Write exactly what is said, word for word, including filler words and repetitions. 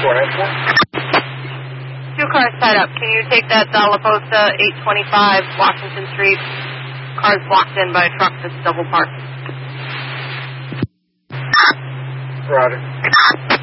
four, nine four. Two cars tied up. Can you take that uh, La Posta eight twenty-five Washington Street? Cars blocked in by a truck that's double parked. Roger.